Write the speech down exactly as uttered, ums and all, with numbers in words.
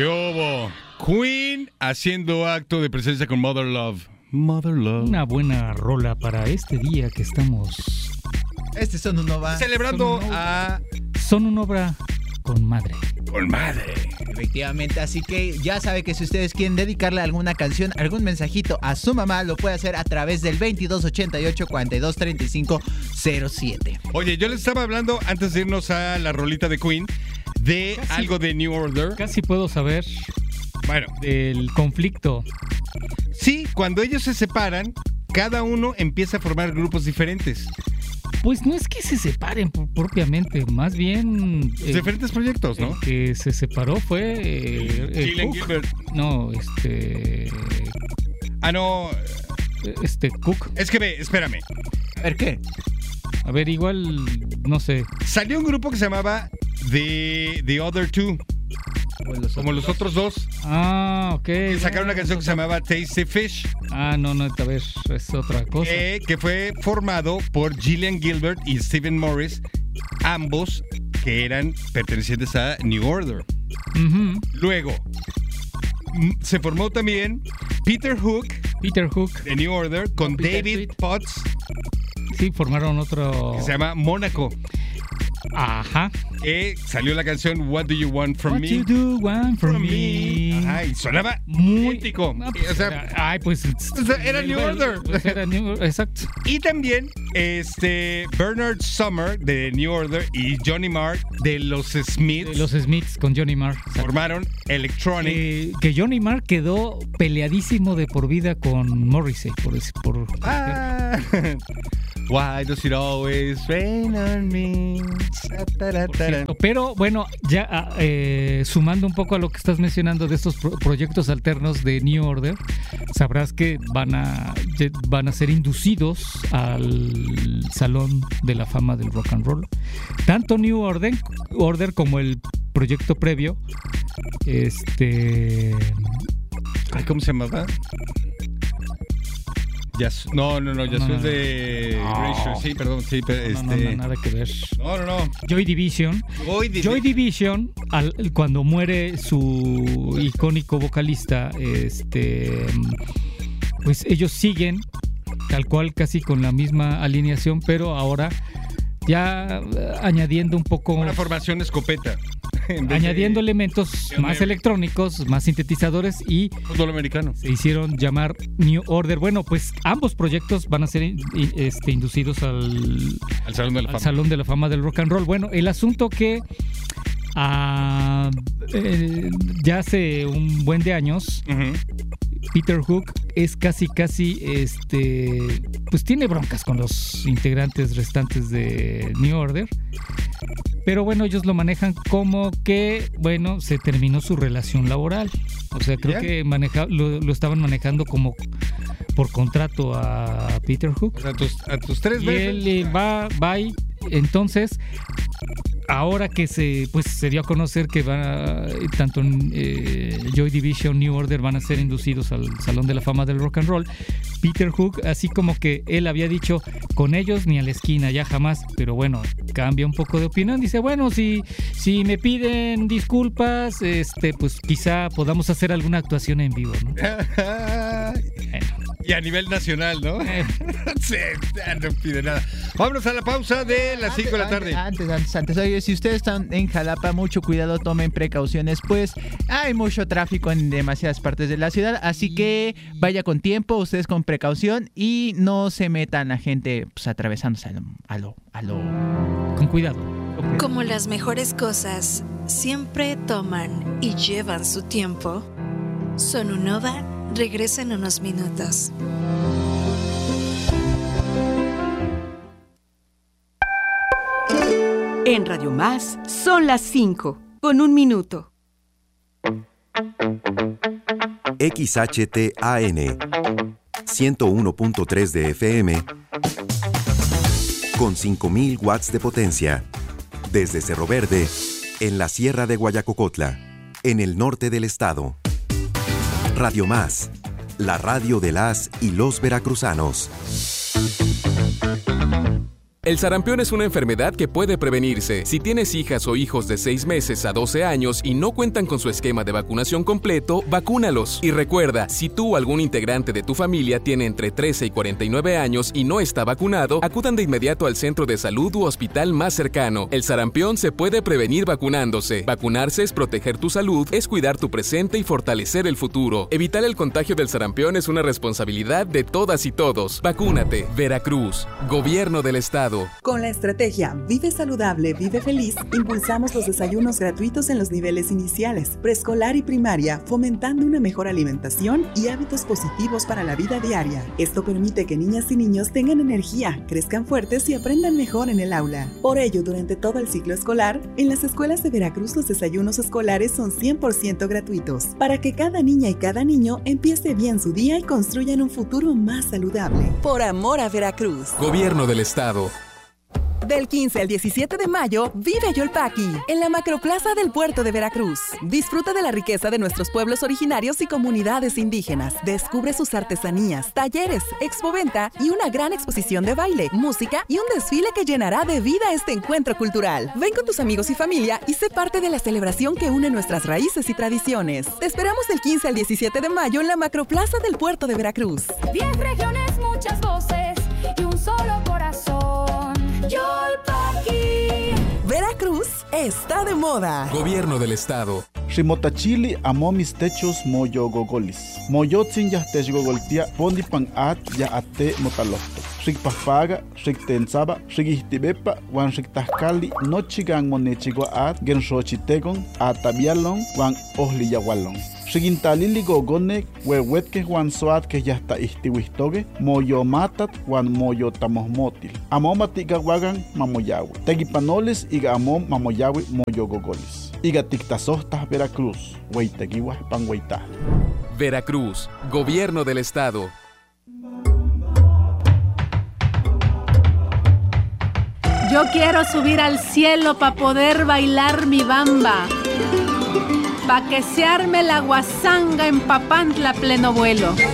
¿Qué hubo? Queen haciendo acto de presencia con Mother Love. Mother Love. Una buena rola para este día que estamos... Este Son un Nova. Celebrando Son un a... Son una obra con madre. Con madre. Efectivamente, así que ya sabe que si ustedes quieren dedicarle alguna canción, algún mensajito a su mamá, lo puede hacer a través del veintidós ochenta y ocho, cuarenta y dos, treinta y cinco cero siete. Oye, yo les estaba hablando, antes de irnos a la rolita de Queen, de Casi. algo de New Order. Casi puedo saber Bueno, del conflicto. sí, cuando ellos se separan, cada uno empieza a formar grupos diferentes. Pues no es que se separen p- propiamente, más bien... eh, Diferentes proyectos, ¿no? El que se separó fue... eh, eh, Gillian Cook. Gilbert. No, este... Ah, no. Este, Cook. Es que ve, espérame. A ver, ¿qué? A ver, igual, no sé. Salió un grupo que se llamaba The, The Other Two, como los otros dos. Ah, ok. Y sacaron una canción que se llamaba Tasty Fish, Ah, no, no, a ver, es otra cosa. eh, que fue formado por Gillian Gilbert y Stephen Morris, ambos que eran pertenecientes a New Order. Ujú. Luego, mm, se formó también Peter Hook Peter Hook. de New Order con Peter David Sweet. Potts, Sí, formaron otro... que se llama Mónaco. Ajá. Eh, salió la canción What Do You Want From What Me? you do want from From me. Ajá, y sonaba Muy... idéntico. Ah, pues o sea, era- ay, pues... o sea, era New Order. Pues era New- exacto. Y también este Bernard Summer de New Order y Johnny Marr de los Smiths De los Smiths con Johnny Marr. Exacto. formaron Electronic. Eh, que Johnny Marr quedó peleadísimo de por vida con Morrissey. Por, ese- por, Ah. Why does it always rain on me? por cierto. Pero bueno, ya ah, eh, sumando un poco a lo que estás mencionando de estos pro- proyectos alternos de New Order, sabrás que van a, ye- van a ser inducidos al Salón de la Fama del Rock and Roll. Tanto New Order, Order como el proyecto previo. Este. Ay, ¿cómo se llamaba? Yas- no, no, no, Yasu no, es de no. Erasure. Sí, perdón, sí, pero No, no, este. no, nada que ver. No, no, no. Joy Division. Joy Divi- Joy Division, al- cuando muere su icónico vocalista, este, pues ellos siguen tal cual, casi con la misma alineación, pero ahora ya eh, añadiendo un poco, Una formación escopeta. En vez añadiendo de elementos John más Mayer. electrónicos, más sintetizadores, y fútbol americano. se hicieron llamar New Order. Bueno, pues ambos proyectos van a ser in- in- este, inducidos al, Al Salón de la al Fama. Salón de la Fama del Rock and Roll. Bueno, el asunto que ah, eh, ya hace un buen de años, Ujú. Peter Hook es casi, casi, este, pues tiene broncas con los integrantes restantes de New Order. Pero bueno, ellos lo manejan como que, bueno, se terminó su relación laboral. O sea, creo Ya. que maneja, lo, lo estaban manejando como por contrato a Peter Hook. O sea, a tus, a tus tres Y veces. él eh, va, va y entonces, ahora que se pues se dio a conocer que va tanto eh, Joy Division, New Order van a ser inducidos al Salón de la Fama del Rock and Roll, Peter Hook, así como que él había dicho, con ellos ni a la esquina, ya jamás, pero bueno, cambia un poco de opinión, dice, bueno, si, si me piden disculpas, este pues quizá podamos hacer alguna actuación en vivo, ¿no? Bueno. Y a nivel nacional, ¿no? Eh. Sí, no pide nada. Vámonos a la pausa de las cinco de la tarde. Antes, antes, antes. Oye, si ustedes están en Jalapa, mucho cuidado, tomen precauciones, pues hay mucho tráfico en demasiadas partes de la ciudad, así que vaya con tiempo, ustedes con precaución y no se metan a gente pues atravesándose a lo, a lo, a lo... Con cuidado. Como las mejores cosas siempre toman y llevan su tiempo, Sonunova regresa en unos minutos. En Radio Más son las cinco, con un minuto. X H T A N ciento uno punto tres de F M con cinco mil watts de potencia. Desde Cerro Verde, en la Sierra de Guayacocotla, en el norte del estado. Radio Más, la radio de las y los veracruzanos. El sarampión es una enfermedad que puede prevenirse. Si tienes hijas o hijos de seis meses a doce años y no cuentan con su esquema de vacunación completo, vacúnalos. Y recuerda, si tú o algún integrante de tu familia tiene entre trece y cuarenta y nueve años y no está vacunado, acudan de inmediato al centro de salud u hospital más cercano. El sarampión se puede prevenir vacunándose. Vacunarse es proteger tu salud, es cuidar tu presente y fortalecer el futuro. Evitar el contagio del sarampión es una responsabilidad de todas y todos. Vacúnate. Veracruz. Gobierno del Estado. Con la estrategia Vive Saludable, Vive Feliz, impulsamos los desayunos gratuitos en los niveles iniciales, preescolar y primaria, fomentando una mejor alimentación y hábitos positivos para la vida diaria. Esto permite que niñas y niños tengan energía, crezcan fuertes y aprendan mejor en el aula. Por ello, durante todo el ciclo escolar, en las escuelas de Veracruz los desayunos escolares son cien por ciento gratuitos, para que cada niña y cada niño empiece bien su día y construyan un futuro más saludable. Por amor a Veracruz. Gobierno del Estado. Del quince al diecisiete de mayo, vive Yolpaqui, en la Macroplaza del Puerto de Veracruz. Disfruta de la riqueza de nuestros pueblos originarios y comunidades indígenas. Descubre sus artesanías, talleres, expoventa y una gran exposición de baile, música y un desfile que llenará de vida este encuentro cultural. Ven con tus amigos y familia y sé parte de la celebración que une nuestras raíces y tradiciones. Te esperamos del quince al diecisiete de mayo en la Macroplaza del Puerto de Veracruz. Diez regiones, muchas voces y un solo corazón. Yolpaqui. Veracruz está de moda. Gobierno del Estado. Rimotachili amo mis techos moyo gogolis. Moyotzin yahtech gogoltia pondi pan at ya ate motalofto. Rikpafaga, riktensaba, rikihtibepa, wan riktahkali, nochigan monechigua at, genshochitegon, atabialon, wan ohliyawalon. Rigintalili gogonek, wewetke wan soat que ya está istiwistoge, moyo matat, wan moyo tamosmotil. Amomatiga wagan mamoyawe. Tegipanoles iga amom mamoyawe moyo gogolis. Iga tiktasostas Veracruz, weitegiwa panweita. Veracruz, Gobierno del Estado. Yo quiero subir al cielo para poder bailar mi bamba, pa' que se arme la guasanga en Papantla pleno vuelo.